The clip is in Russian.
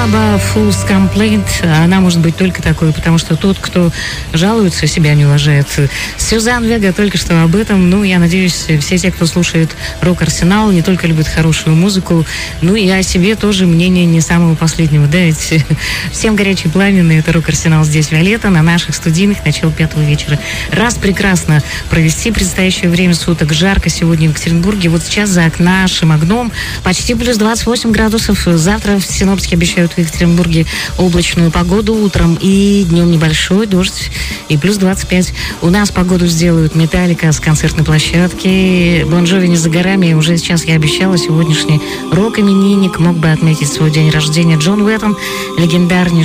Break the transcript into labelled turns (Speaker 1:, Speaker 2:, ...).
Speaker 1: Fool's Complaint, она может быть только такой, потому что тот, кто жалуется, себя не уважает. Сюзан Вега только что об этом. Ну, я надеюсь, все те, кто слушает Рок-Арсенал, не только любят хорошую музыку, ну и о себе тоже мнение не самого последнего. Да, ведь всем горячий пламенный, это Рок-Арсенал здесь, Виолетта, на наших студийных, начало 5-го вечера. Раз прекрасно провести предстоящее время суток. Жарко сегодня в Екатеринбурге. Вот сейчас за нашим окном почти плюс 28 градусов. Завтра синоптики обещают в Екатеринбурге облачную погоду утром и днем небольшой дождь и плюс 25. У нас погоду сделают Металлика с концертной площадки. Бон Джови не за горами. Уже сейчас я обещала, сегодняшний рок-именинник мог бы отметить свой день рождения. Джон Уэттон, легендарнейший